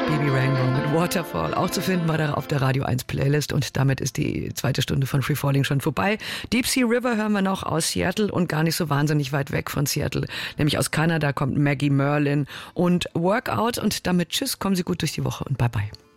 Baby Rainbow mit Waterfall. Auch zu finden war da auf der Radio 1 Playlist. Und damit ist die zweite Stunde von Free Falling schon vorbei. Deep Sea River hören wir noch aus Seattle und gar nicht so wahnsinnig weit weg von Seattle. Nämlich aus Kanada kommt Maggie Merlin und Workout. Und damit tschüss, kommen Sie gut durch die Woche und bye bye.